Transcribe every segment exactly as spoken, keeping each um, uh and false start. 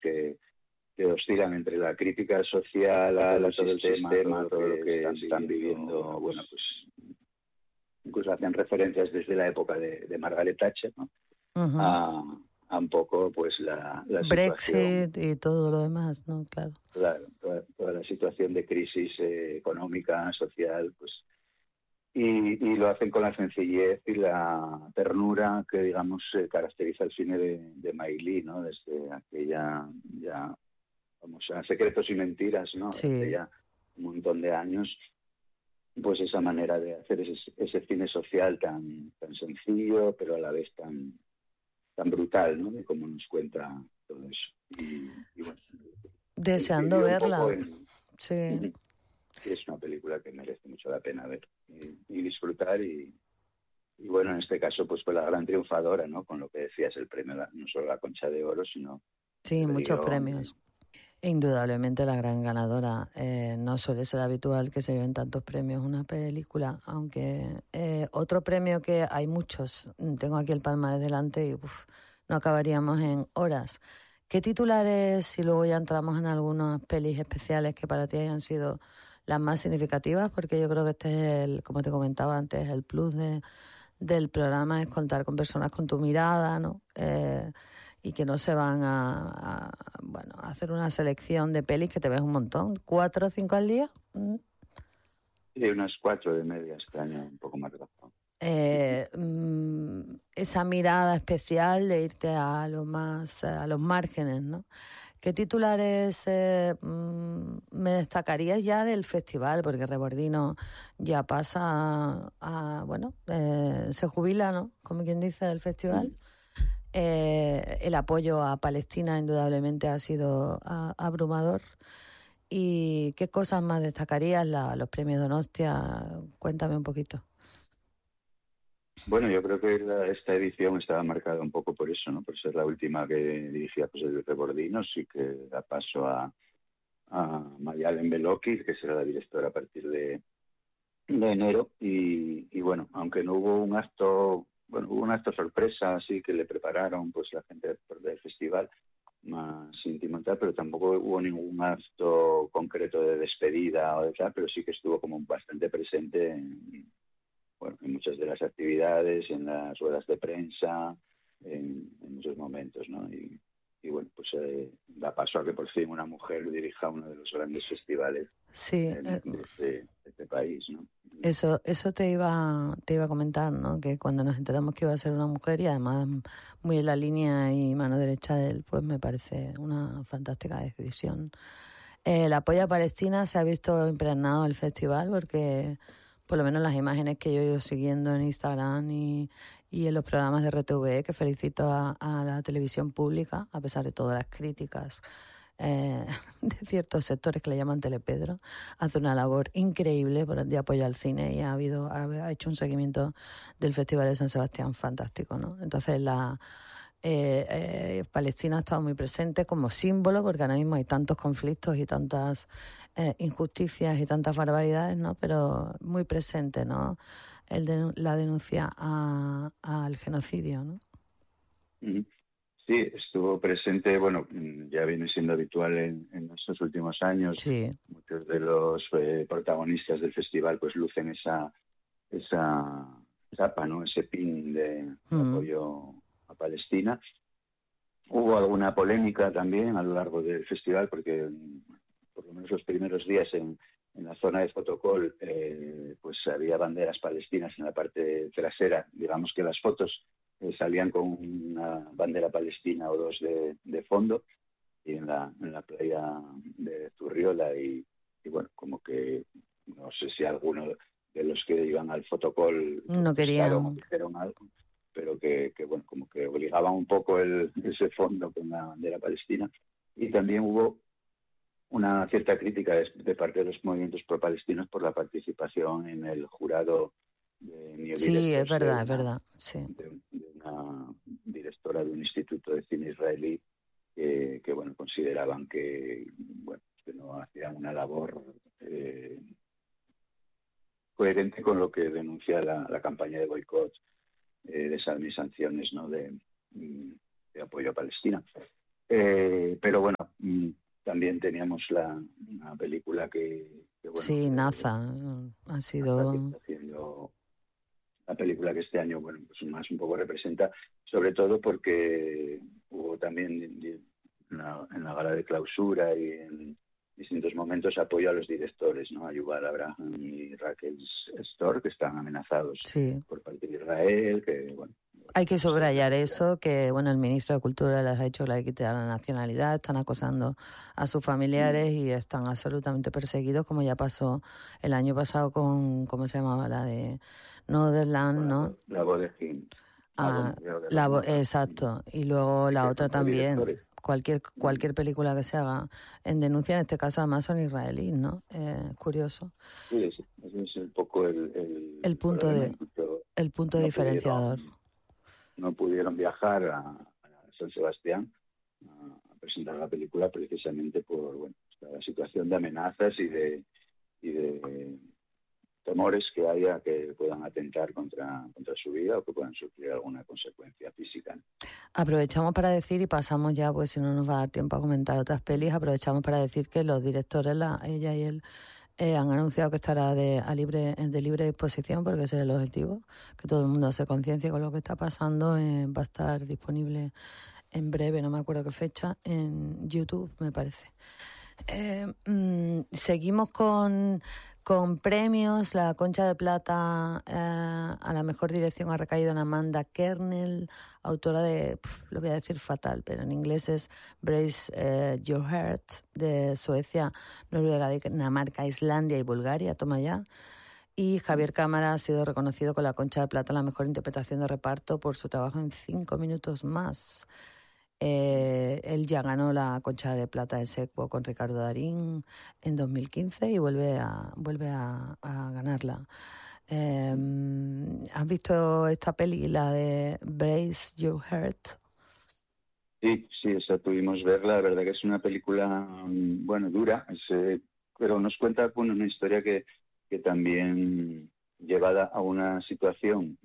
que, que oscilan entre la crítica social a la, todo el sistema, todo lo que están viviendo, bueno, pues incluso hacen referencias desde la época de, de Margaret Thatcher, ¿no? Uh-huh. a, a un poco pues la, la Brexit situación, y todo lo demás, ¿no? Claro. Claro, toda, toda la situación de crisis eh, económica, social, pues y, y lo hacen con la sencillez y la ternura que, digamos, eh, caracteriza el cine de, de Mailí, ¿no? Desde aquella, ya, vamos a Secretos y Mentiras, ¿no? Sí. Hace ya un montón de años, pues esa manera de hacer ese, ese cine social tan, tan sencillo, pero a la vez tan, tan brutal, ¿no? De cómo nos cuenta todo eso. Y, y bueno, deseando verla. En... Sí. Es una película que merece mucho la pena ver y, y disfrutar y, y bueno, en este caso pues fue la gran triunfadora, ¿no? Con lo que decías, el premio, no solo la Concha de Oro, sino... Sí, muchos premios. Y... indudablemente la gran ganadora. Eh, no suele ser habitual que se lleven tantos premios una película, aunque eh, otro premio que hay muchos, tengo aquí el palmarés delante y uf, no acabaríamos en horas. ¿Qué titulares, y luego ya entramos en algunas pelis especiales que para ti hayan sido las más significativas? Porque yo creo que este es, el, como te comentaba antes, el plus de, del programa, es contar con personas con tu mirada, ¿no? Eh, y que no se van a, a, bueno, a hacer una selección de pelis que te ves un montón. ¿Cuatro o cinco al día? ¿Mm? Sí, unas cuatro de media este año, un poco más bajo. Eh, esa mirada especial de irte a lo más a los márgenes, ¿no? ¿Qué titulares eh, me destacarías ya del festival? Porque Rebordino ya pasa a, a bueno, eh, se jubila, ¿no? Como quien dice, del festival. Eh, el apoyo a Palestina indudablemente ha sido a, abrumador. ¿Y qué cosas más destacarías? La, los premios Donostia, cuéntame un poquito. Bueno, yo creo que la, esta edición estaba marcada un poco por eso, ¿no? Por ser la última que dirigía pues, el Rebordinos y que da paso a, a Mayalen Beloki, que será la directora a partir de, de enero. Y, y bueno, aunque no hubo un acto, bueno, hubo un acto sorpresa así que le prepararon pues la gente del festival más íntimo y tal, pero tampoco hubo ningún acto concreto de despedida o de tal, pero sí que estuvo como bastante presente en, bueno, en muchas de las actividades, en las ruedas de prensa, en, en muchos momentos, ¿no? Y, y bueno, pues eh, da paso a que por fin una mujer dirija uno de los grandes festivales sí, eh, de, este, de este país, ¿no? Eso, eso te iba, te iba a comentar, ¿no? Que cuando nos enteramos que iba a ser una mujer y además muy en la línea y mano derecha de él, pues me parece una fantástica decisión. Eh, el apoyo a Palestina se ha visto impregnado el festival porque por lo menos las imágenes que yo he ido siguiendo en Instagram y, y en los programas de R T V E, que felicito a, a la televisión pública, a pesar de todas las críticas eh, de ciertos sectores que le llaman Telepedro, hace una labor increíble de apoyo al cine y ha habido ha, ha hecho un seguimiento del Festival de San Sebastián fantástico, ¿no? Entonces la eh, eh, Palestina ha estado muy presente como símbolo, porque ahora mismo hay tantos conflictos y tantas eh, injusticias y tantas barbaridades, ¿no? Pero muy presente, ¿no? El de, la denuncia a, al genocidio, ¿no? Sí, estuvo presente, bueno, ya viene siendo habitual en, en estos últimos años. Sí. Muchos de los eh, protagonistas del festival pues lucen esa esa tapa, ¿no? Ese pin de, de Mm. apoyo a Palestina. Hubo alguna polémica también a lo largo del festival porque por lo menos los primeros días en, en la zona de Fotocol eh, pues había banderas palestinas en la parte trasera. Digamos que las fotos eh, salían con una bandera palestina o dos de, de fondo y en la, en la playa de Zurriola y, y bueno, como que no sé si alguno de los que iban al Fotocol no querían, dijeron algo, pero que, que bueno, como que obligaban un poco el, ese fondo con la bandera palestina. Y también hubo una cierta crítica de, de parte de los movimientos pro-palestinos por la participación en el jurado de New Sí, es verdad, una, es verdad, sí. De, de una directora de un instituto de cine israelí que, que bueno, consideraban que, bueno, que no hacían una labor eh, coherente con lo que denuncia la, la campaña de boicot, eh, de, de sanciones, ¿no? de, de apoyo a Palestina. Eh, pero bueno, teníamos la una película que, que bueno, Sí, que, Naza ha sido... Naza, que está haciendo la película que este año, bueno, pues más un poco representa, sobre todo porque hubo también en la, en la gala de clausura y en distintos momentos apoyo a los directores, ¿no? A Yuval Abraham y Raquel Stor, que están amenazados Sí. por parte de Israel, que, bueno... Hay que subrayar eso, que bueno, el ministro de Cultura les ha dicho que le ha quitado la nacionalidad, están acosando a sus familiares y están absolutamente perseguidos, como ya pasó el año pasado con, ¿cómo se llamaba? La de Northern, ¿no? La voz de Jim. Ah, la, exacto. Y luego la otra también. Cualquier cualquier película que se haga en denuncia, en este caso además son israelíes, ¿no? Eh, curioso. Sí, ese es un poco el... El, el punto de el punto no diferenciador. Pudieron, no pudieron viajar a, a San Sebastián a, a presentar la película precisamente por, bueno, la situación de amenazas y de, y de temores que haya que puedan atentar contra, contra su vida o que puedan sufrir alguna consecuencia física. Aprovechamos para decir, y pasamos ya, pues si no nos va a dar tiempo a comentar otras pelis, aprovechamos para decir que los directores, la, ella y él, eh, han anunciado que estará de, a libre, de libre disposición, porque ese es el objetivo, que todo el mundo se conciencie con lo que está pasando. Eh, va a estar disponible en breve, no me acuerdo qué fecha, en YouTube, me parece. Eh, mmm, seguimos con, con premios. La Concha de Plata eh, a la mejor dirección ha recaído en Amanda Kernel, autora de, pf, lo voy a decir fatal, pero en inglés es Brace eh, Your Heart, de Suecia, Noruega, Dinamarca, Islandia y Bulgaria, toma ya. Y Javier Cámara ha sido reconocido con la Concha de Plata a la mejor interpretación de reparto por su trabajo en Cinco minutos más. Eh, él ya ganó la Concha de Plata de Sequo con Ricardo Darín en dos mil quince y vuelve a vuelve a, a ganarla. Eh, ¿Has visto esta peli, la de Brace Your Heart? Sí, sí, esa pudimos verla. La verdad que es una película, bueno, dura, es, eh, pero nos cuenta, bueno, una historia que, que también llevada a una situación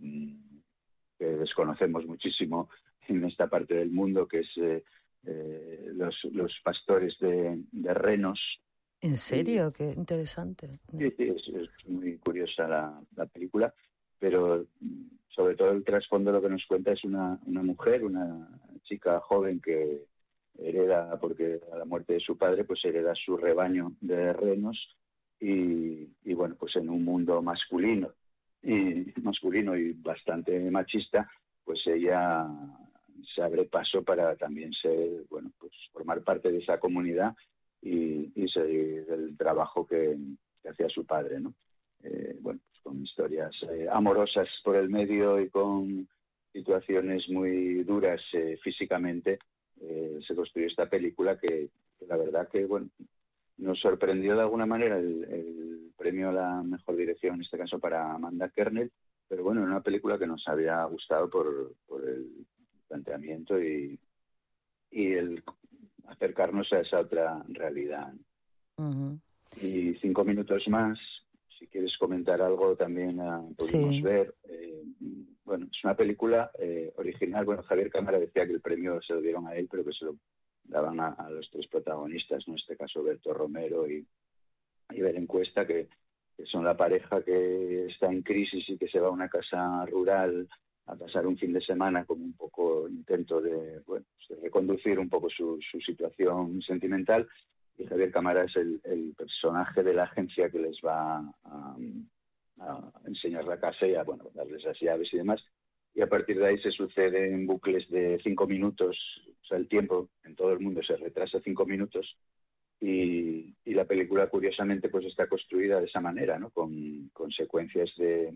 que desconocemos muchísimo en esta parte del mundo, que es eh, eh, los, los pastores de, de renos. ¿En serio? Y, qué interesante. Sí, sí, es, es muy curiosa la, la película, pero sobre todo el trasfondo lo que nos cuenta es una, una mujer, una chica joven que hereda, porque a la muerte de su padre, pues hereda su rebaño de renos y, y bueno, pues en un mundo masculino y masculino y bastante machista, pues ella se abre paso para también ser, bueno, pues formar parte de esa comunidad y, y seguir el trabajo que, que hacía su padre, ¿no? Eh, bueno, pues con historias eh, amorosas por el medio y con situaciones muy duras eh, físicamente, eh, se construyó esta película que, que la verdad que, bueno, nos sorprendió de alguna manera el, el premio a la mejor dirección, en este caso para Amanda Kernel, pero bueno, era una película que nos había gustado por, por el planteamiento y, y el acercarnos a esa otra realidad. Uh-huh. Y cinco minutos más, si quieres comentar algo también uh, pudimos sí. ver. Eh, bueno, es una película eh, original. Bueno, Javier Cámara decía que el premio se lo dieron a él, pero que se lo daban a, a los tres protagonistas, ¿no? En este caso Berto Romero y, y Belén Cuesta, que, que son la pareja que está en crisis y que se va a una casa rural a pasar un fin de semana como un poco intento de, bueno, de reconducir un poco su, su situación sentimental. Y Javier Cámara es el, el personaje de la agencia que les va a, a enseñar la casa y a, bueno, darles las llaves y demás. Y a partir de ahí se suceden bucles de cinco minutos, o sea, el tiempo en todo el mundo se retrasa cinco minutos y, y la película curiosamente pues está construida de esa manera, ¿no? Con, con secuencias de,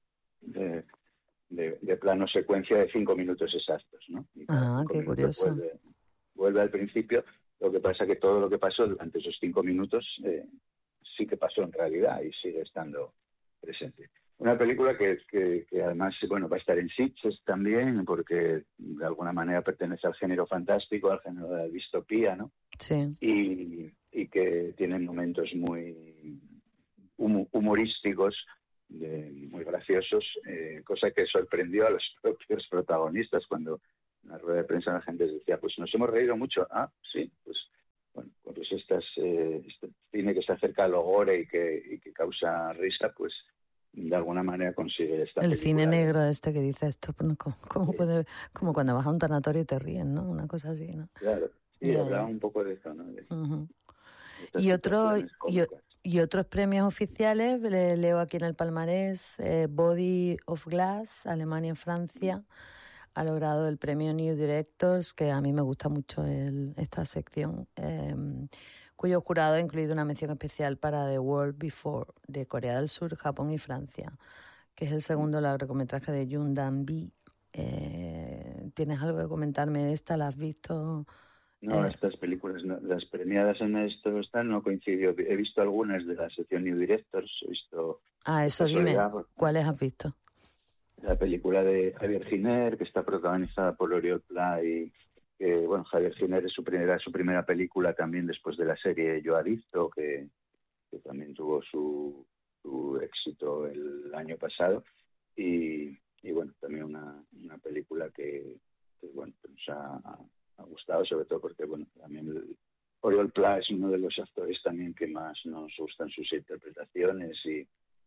de, de, de plano secuencia de cinco minutos exactos, ¿no? Y cada ah, cinco qué minutos curioso. vuelve, vuelve al principio. Lo que pasa que todo lo que pasó durante esos cinco minutos eh, sí que pasó en realidad y sigue estando presente. Una película que, que, que además, bueno, va a estar en Sitges también, porque de alguna manera pertenece al género fantástico, al género de la distopía, ¿no? Sí. Y, y que tiene momentos muy humorísticos, de, muy graciosos, eh, cosa que sorprendió a los propios protagonistas cuando en la rueda de prensa la gente decía, pues nos hemos reído mucho. Ah, sí, pues bueno, pues este estas, eh, este cine que se acerca a lo gore y que, y que causa risa, pues de alguna manera consigue esta El película. cine negro de, este que dice esto, ¿cómo, cómo puede, como cuando vas a un tanatorio y te ríen, ¿no? Una cosa así, ¿no? Claro, sí, Ya, hablaba ya. un poco de eso, ¿no? De, Uh-huh. de estas Y, otro, situaciones y, cómicas. y otros premios oficiales, le, leo aquí en el palmarés, eh, Body of Glass, Alemania, Francia, ha logrado el premio New Directors, que a mí me gusta mucho el, esta sección, eh, cuyo jurado ha incluido una mención especial para The World Before, de Corea del Sur, Japón y Francia, que es el segundo largometraje de Yoon Dan-bi. Eh, ¿Tienes algo que comentarme de esta? ¿La has visto? No, Eh, estas películas, no, las premiadas en esto están, no coincidió. He visto algunas de la sección New Directors, he visto ah, de eso dime, casualidad ¿cuáles has visto? la película de Javier Giner, que está protagonizada por Oriol Pla y que, bueno, Javier Giner es su primera, su primera película también después de la serie Yo Adicto, que, que también tuvo su, su éxito el año pasado. Y, y bueno, también una, una película que, que, bueno, nos ha, ha gustado, sobre todo porque, bueno, también el, Oriol Pla es uno de los actores también que más nos gustan sus interpretaciones y,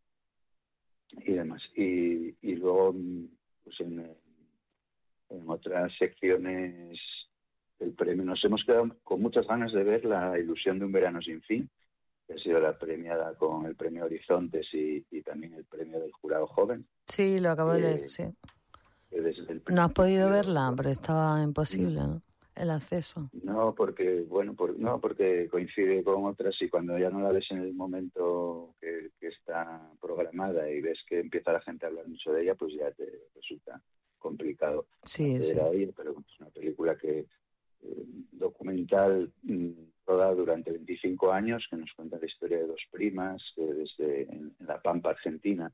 y demás. Y, y luego, pues en, en otras secciones del premio nos hemos quedado con muchas ganas de ver La ilusión de un verano sin fin, que ha sido la premiada con el premio Horizontes y, y también el premio del jurado joven. Sí, lo acabo de leer, Eh, sí. que desde el ¿No has podido principio, verla? bueno, Pero estaba imposible, no, ¿no? El acceso. no porque bueno, por, no porque coincide con otras y cuando ya no la ves en el momento que, que está programada y ves que empieza la gente a hablar mucho de ella, pues ya te resulta complicado Sí, acceder sí. a ella, pero es una película que eh, documental mm, rodada durante veinticinco años que nos cuenta la historia de dos primas que desde en, en la Pampa Argentina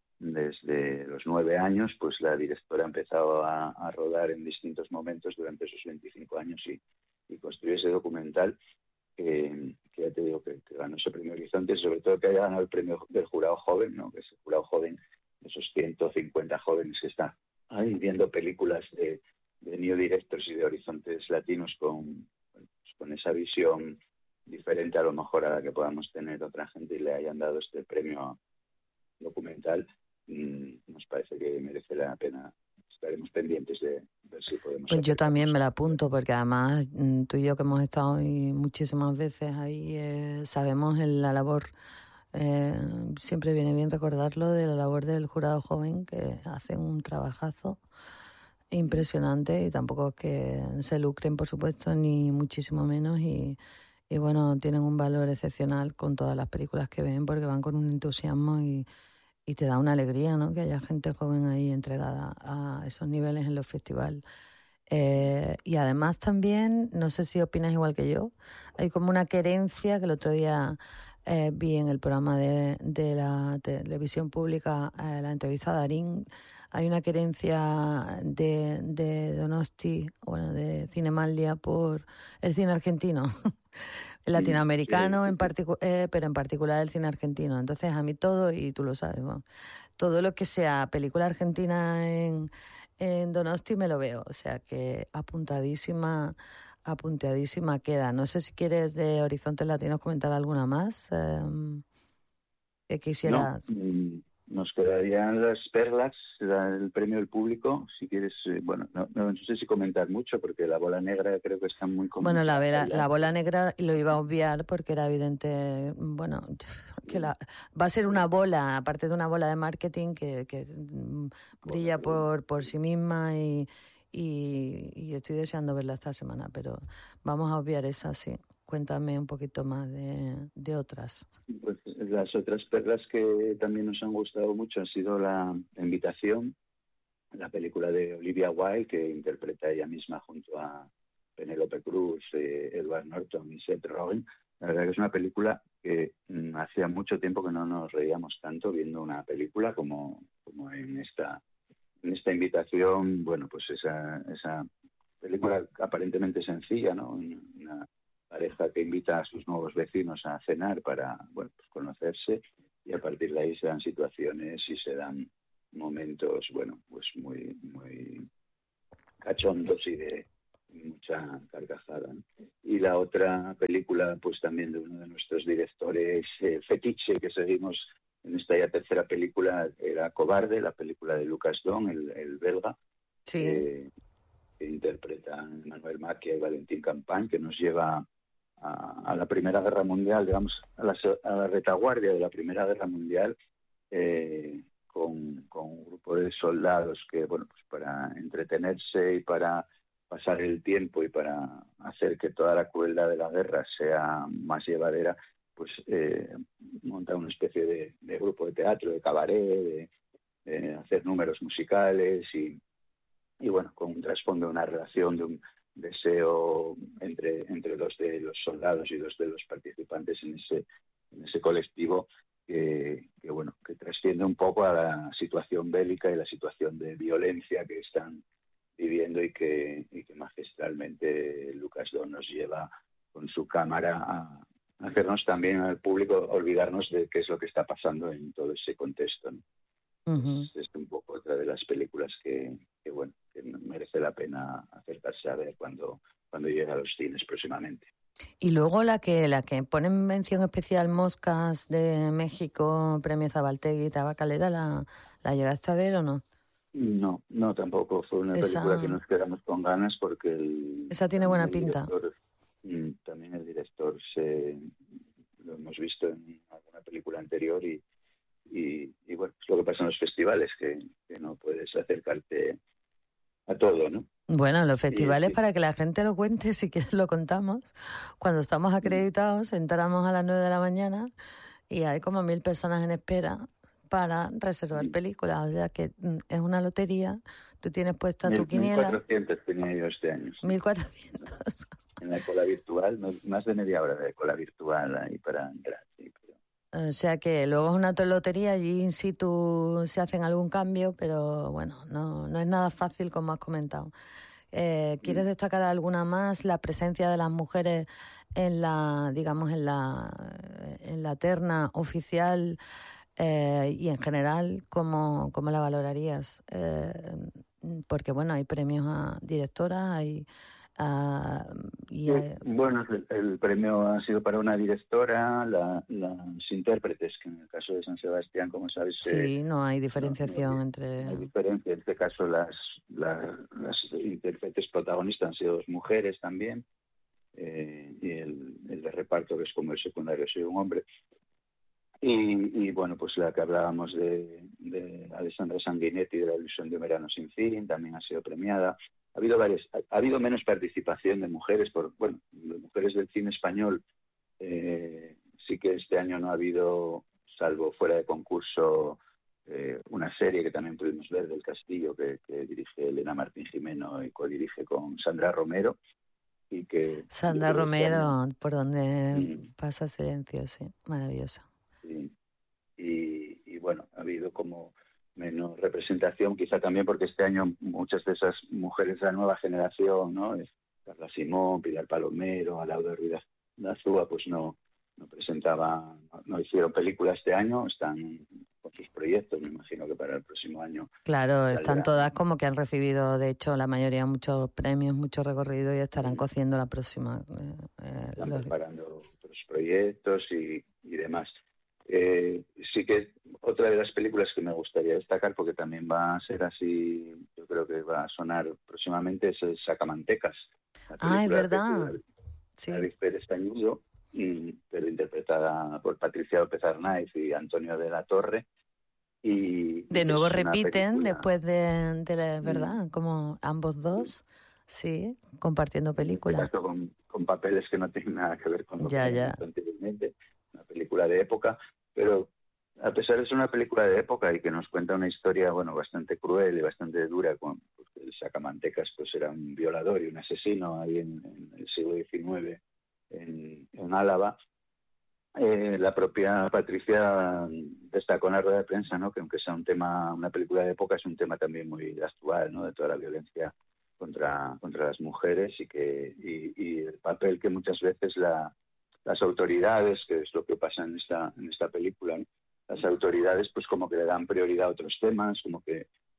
desde los nueve años, pues la directora ha empezado a, a rodar en distintos momentos durante esos veinticinco años y, y construyó ese documental que, que ya te digo que, que ganó ese premio Horizonte, sobre todo que haya ganado el premio del jurado joven, ¿no? Que es el jurado joven, esos ciento cincuenta jóvenes que están ahí viendo películas de, de New Directors y de Horizontes Latinos con, pues, con esa visión diferente a lo mejor a la que podamos tener otra gente y le hayan dado este premio documental. Nos parece que merece la pena. Estaremos pendientes de ver si podemos Pues yo también acercarnos. me la apunto porque además mm, tú y yo que hemos estado ahí muchísimas veces ahí eh, sabemos en la labor, eh, siempre viene bien recordarlo, de la labor del jurado joven que hacen un trabajazo impresionante y tampoco es que se lucren por supuesto ni muchísimo menos y, y bueno, tienen un valor excepcional con todas las películas que ven porque van con un entusiasmo y Y te da una alegría, ¿no? Que haya gente joven ahí entregada a esos niveles en los festivales. Eh, y además también, no sé si opinas igual que yo, hay como una querencia que el otro día eh, vi en el programa de, de la televisión pública, eh, la entrevista a Darín, hay una querencia de, de Donosti, bueno, de Cinemaldia por el cine argentino. El Mm, sí, latinoamericano, sí, en sí. particu- eh, pero en particular el cine argentino. Entonces, a mí todo, y tú lo sabes, bueno, todo lo que sea película argentina en, en Donosti me lo veo. O sea que apuntadísima, apuntadísima queda. No sé si quieres de Horizontes Latinos comentar alguna más eh, que No, quisieras. mm, nos quedarían las perlas, la- el premio del público. Si quieres, eh, bueno, no, no, no sé si comentar mucho porque la bola negra creo que está muy con Bueno, la, mucha vela- la calidad. bola negra lo iba a obviar porque era evidente, bueno, que la, va a ser una bola, aparte de una bola de marketing que, que mm, Bueno, brilla que bueno, por, por sí misma y, y, y estoy deseando verla esta semana, pero vamos a obviar esa, sí. Cuéntame un poquito más de, de otras. pues las otras perlas que también nos han gustado mucho han sido La Invitación, la película de Olivia Wilde, que interpreta ella misma junto a Penélope Cruz, eh, Edward Norton y Seth Rogen. La verdad que es una película que mm, hacía mucho tiempo que no nos reíamos tanto viendo una película como, como en esta en esta invitación. Bueno, pues esa, esa película aparentemente sencilla, ¿no? Una pareja que invita a sus nuevos vecinos a cenar para, bueno, pues conocerse y a partir de ahí se dan situaciones y se dan momentos, bueno, pues muy, muy cachondos y de mucha carcajada, ¿no? y la otra película pues también de uno de nuestros directores eh, fetiche que seguimos en esta ya tercera película era Cobarde, la película de Lucas Don, el, el belga, Sí. eh, que interpretan Manuel Macchia y Valentín Campañ, que nos lleva a, a la Primera Guerra Mundial, digamos, a la, a la retaguardia de la Primera Guerra Mundial, eh, con, con un grupo de soldados que, bueno, pues para entretenerse y para pasar el tiempo y para hacer que toda la crueldad de la guerra sea más llevadera, pues eh, monta una especie de, de grupo de teatro, de cabaret, de, de hacer números musicales y, y bueno, con un trasfondo, una relación de un deseo entre, entre dos de los soldados y dos de los participantes en ese, en ese colectivo que, que, bueno, que trasciende un poco a la situación bélica y la situación de violencia que están viviendo y que, y que magistralmente Lucas Don nos lleva con su cámara a hacernos también al público olvidarnos de qué es lo que está pasando en todo ese contexto, ¿no? Uh-huh. Pues es un poco otra de las películas que, que bueno, que merece la pena acercarse a ver cuando, cuando llegue a los cines próximamente. Y luego la que la que pone en mención especial Moscas de México, Premio Zabaltegui, Tabacalera, ¿la, la llegaste a ver o no? No, no, tampoco. Fue una Esa, película que nos quedamos con ganas porque el, esa tiene también buena el pinta. director, también el director se lo hemos visto en alguna película anterior y, y, y bueno, es lo que pasa en los festivales, que, que no puedes acercarte a todo, ¿no? Bueno, los Y festivales, sí. para que la gente lo cuente, si quieres lo contamos. Cuando estamos acreditados, entramos a las nueve de la mañana y hay como mil personas en espera para reservar películas. O sea que mm, es una lotería. Tú tienes puesta tu Mil, mil quiniela, cuatrocientos tenía yo este año, sí. mil cuatrocientos. En la cola virtual, más de media hora de cola virtual ahí para entrar, sí. Pero... O sea que luego es una lotería, allí in situ se hacen algún cambio, pero bueno, no, no es nada fácil como has comentado. Eh, ¿Quieres destacar alguna más? La presencia de las mujeres en la, digamos, en la, en la terna oficial eh, y en general, ¿cómo, cómo la valorarías? Eh, porque bueno, hay premios a directoras, hay a, y Sí, hay, bueno, el, el premio ha sido para una directora, la, las intérpretes, que en el caso de San Sebastián, como sabes, eh, sí, no hay no, no, diferenciación no hay entre... diferencia. En este caso, las, las, las intérpretes protagonistas han sido dos mujeres también, eh, y el, el de reparto, que es como el secundario, ha sido un hombre. Y, y bueno, pues la que hablábamos de, de Alessandra Sanguinetti, de La ilusión de un verano sin fin, también ha sido premiada. Ha habido varias, ha, ha habido menos participación de mujeres, por bueno, de mujeres del cine español. Eh, sí que este año no ha habido, salvo fuera de concurso, eh, una serie que también pudimos ver del Castillo, que, que dirige Elena Martín Jimeno y codirige con Sandra Romero, y que yo Sandra creo que este año... Romero, por donde Mm, pasa silencio, sí, maravillosa. sí. Y, y bueno, ha habido como menos representación, quizá también porque este año muchas de esas mujeres de la nueva generación, ¿no? Carla Simón, Pilar Palomero, Alauda Ruiz Azúa, pues no, no presentaban, no, no hicieron película este año, están con sus proyectos, me imagino que para el próximo año Claro, están todas saldrán. como que han recibido, de hecho, la mayoría muchos premios, mucho recorrido y estarán Mm, cociendo la próxima. Eh, eh, están los... preparando otros proyectos y, y demás. Eh, sí que otra de las películas que me gustaría destacar, porque también va a ser así, yo creo que va a sonar próximamente, es el Sacamantecas, la Ah, es película que es de verdad, David, sí. David Pérez Cañudo, y, pero interpretada por Patricia López Arnaiz y Antonio de la Torre, y, y De que nuevo es una repiten película... después de, de la mm, verdad, como ambos sí, dos, sí, compartiendo en este película. caso con, con papeles que no tienen nada que ver con lo que Ya, habían ya. hecho anteriormente, una película de época, pero a pesar de ser una película de época y que nos cuenta una historia, bueno, bastante cruel y bastante dura, con, porque el Sacamantecas pues era un violador y un asesino ahí en, en el siglo diecinueve en, en Álava, eh, la propia Patricia destacó en la rueda de prensa, ¿no? Que aunque sea un tema, una película de época, es un tema también muy actual, ¿no? De toda la violencia contra, contra las mujeres y que y, y el papel que muchas veces la, las autoridades, que es lo que pasa en esta en esta película, ¿no? Las autoridades pues como que le dan prioridad a otros temas, como que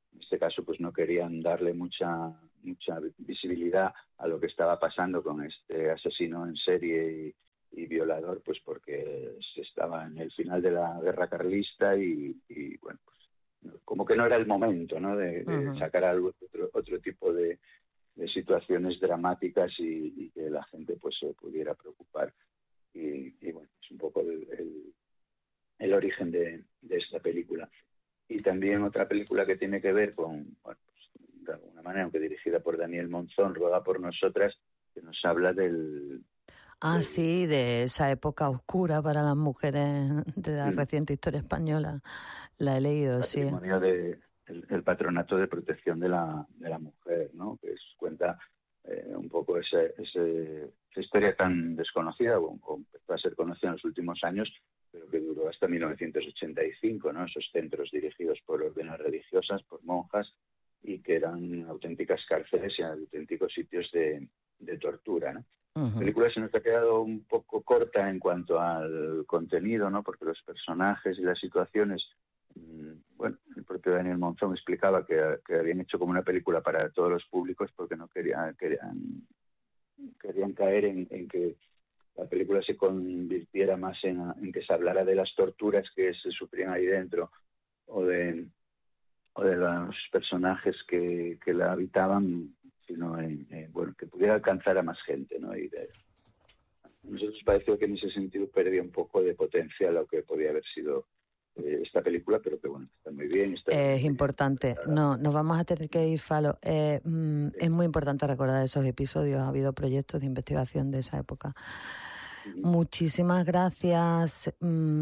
en este caso pues no querían darle mucha mucha visibilidad a lo que estaba pasando con este asesino en serie y, y violador, pues porque se estaba en el final de la guerra carlista y, y bueno, pues como que no era el momento, ¿no? de, de Uh-huh. sacar algo, otro, otro tipo de, de situaciones dramáticas y, y que la gente pues se pudiera preocupar. Y, y bueno, es un poco el, el, el origen de, de esta película. Y también otra película que tiene que ver con, bueno, pues, de alguna manera, aunque dirigida por Daniel Monzón, Ruega por nosotras, que nos habla del... Ah, del sí, de esa época oscura para las mujeres de la mm, reciente historia española. La he leído, sí. patrimonio de el, el patronato de protección de la, de la mujer, ¿no? Que es, cuenta eh, un poco ese, ese, esa historia tan desconocida, o, o empezó a ser conocida en los últimos años, pero que duró hasta mil novecientos ochenta y cinco, ¿no? Esos centros dirigidos por órdenes religiosas, por monjas, y que eran auténticas cárceles y auténticos sitios de, de tortura, ¿no? Uh-huh. La película se nos ha quedado un poco corta en cuanto al contenido, ¿no? Porque los personajes y las situaciones, mmm, bueno, el propio Daniel Monzón explicaba que, que habían hecho como una película para todos los públicos porque no querían, querían, querían caer en, en que la película se convirtiera más en, en que se hablara de las torturas que se sufrían ahí dentro o de, o de los personajes que, que la habitaban, sino en, en, bueno, que pudiera alcanzar a más gente, ¿no? Y de, a nosotros pareció que en ese sentido perdía un poco de potencia lo que podía haber sido eh, esta película, pero que bueno, está muy bien. Está Es muy importante. bien. No, nos vamos a tener que ir, Falo. Eh, mm, Sí. Es muy importante recordar esos episodios. Ha habido proyectos de investigación de esa época. Uh-huh. Muchísimas gracias,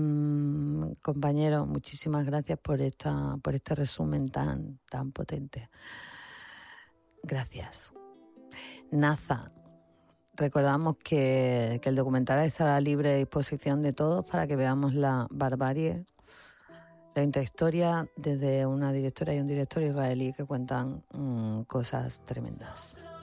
mmm, compañero. Muchísimas gracias por esta, por este resumen tan, tan potente. Gracias. Naza. Recordamos que, que el documental estará a libre disposición de todos para que veamos la barbarie, la intrahistoria desde una directora y un director israelí que cuentan mmm, cosas tremendas.